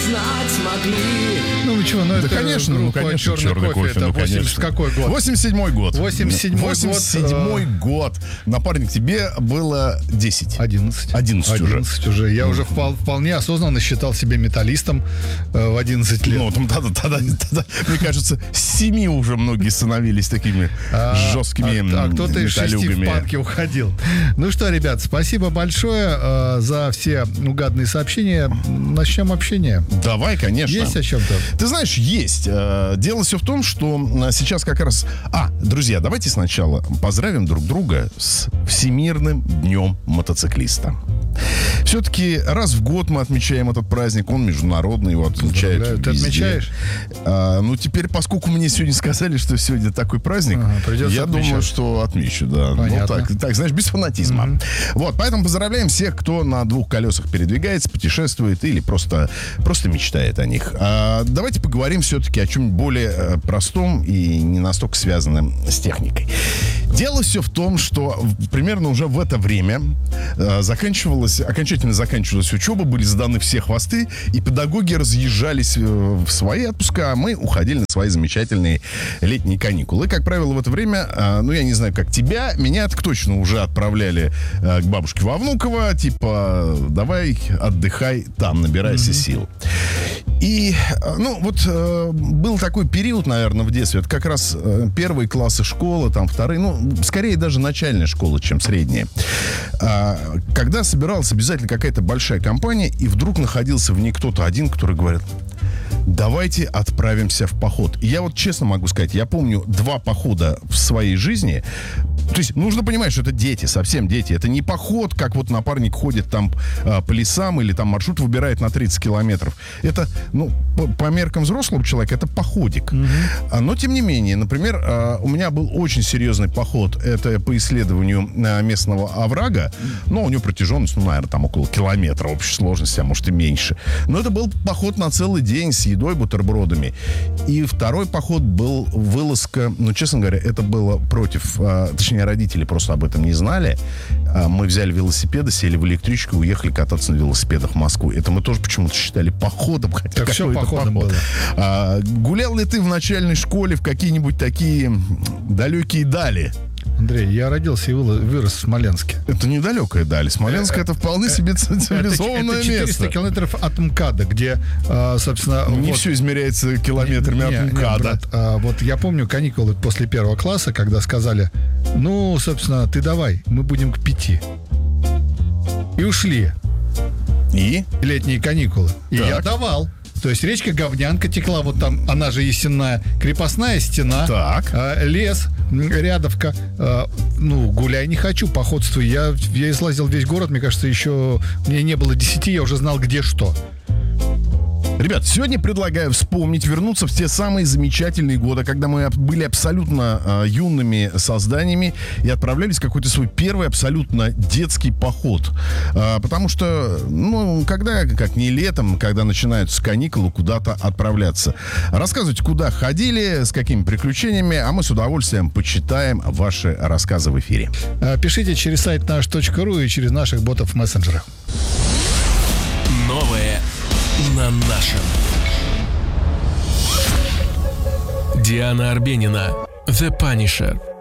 знать могли. Ну ничего, ну Да, это конечно, ну, группа конечно, «Черный кофе», это ну, 80 конечно. какой год? 87-й год. 87-й год. Напарник, тебе было 10. 11. 11 уже. Я уже вполне осознанно считал себя металлистом в 11 лет. Ну, тогда, мне кажется, с 7 уже многие становились такими жесткими А кто-то из 6 в металюгами. панке уходил. Ну что, ребят, спасибо большое за все угадные сообщения. Начнем общение. Давай, конечно. Есть о чем-то? Ты знаешь, есть. Дело все в том, что сейчас как раз... Друзья, давайте сначала поздравим друг друга с Всемирным днем мотоциклиста. Все-таки раз в год мы отмечаем этот праздник. Он международный, его отмечают везде. Ты отмечаешь? Ну, теперь, поскольку мне сегодня сказали, что сегодня такой праздник, я отмечать. думаю, что отмечу, да. Понятно. Ну, так, знаешь, без фанатизма. Вот, поэтому поздравляем всех, кто на двух колесах передвигается, путешествует или просто мечтает о них. Давайте поговорим все-таки о чем более простом и не настолько связанном с техникой. Дело все в том, что примерно уже в это время окончательно заканчивалась учеба, были сданы все хвосты, и педагоги разъезжались в свои отпуска, а мы уходили на свои замечательные летние каникулы. И, как правило, в это время, я не знаю, как тебя, меня так точно уже отправляли к бабушке во Внуково, типа, давай отдыхай там, набирайся сил. И, был такой период, наверное, в детстве, это как раз первые классы школы, там, вторые, скорее даже начальная школа, чем средняя. Когда собиралась обязательно какая-то большая компания, и вдруг находился в ней кто-то один, который говорит: давайте отправимся в поход. И я вот честно могу сказать, я помню 2 похода в своей жизни. То есть нужно понимать, что это дети, совсем дети. Это не поход, как вот напарник ходит там по лесам или там маршрут выбирает на 30 километров. Это, по меркам взрослого человека, это походик. Но, тем не менее, например, у меня был очень серьезный поход. Это по исследованию местного оврага. Но у него протяженность, наверное, там около километра общей сложности, а может и меньше. Но это был поход на целый день с едой, бутербродами. И второй поход был вылазка, честно говоря, это было против, точнее, родители просто об этом не знали. Мы взяли велосипеды, сели в электричку и уехали кататься на велосипедах в Москву. Это мы тоже почему-то считали походом. Хотя так все походом было. Гулял ли ты в начальной школе в какие-нибудь такие далекие дали? Андрей, я родился и вырос в Смоленске. Это недалекая даль. Смоленск это вполне себе цивилизованное это 400 место. километров от МКАДа, где, собственно... Не все измеряется километрами от МКАДа. Вот я помню каникулы после 1 класса, когда сказали: собственно, ты давай, мы будем к 5. И ушли. И? Летние каникулы. И я давал. То есть речка Говнянка текла, вот там, она же Ясенная, крепостная стена, лес, Рядовка. Гуляй не хочу, походствуй. Я излазил весь город, мне кажется, еще мне не было 10, я уже знал, где что. Ребят, сегодня предлагаю вспомнить, вернуться в те самые замечательные годы, когда мы были абсолютно юными созданиями и отправлялись в какой-то свой первый абсолютно детский поход. Потому что, когда, как не летом, когда начинаются каникулы, куда-то отправляться. Рассказывайте, куда ходили, с какими приключениями, а мы с удовольствием почитаем ваши рассказы в эфире. Пишите через сайт наш.ру и через наших ботов в мессенджерах. Новое на нашем. Диана Арбенина, The Punisher.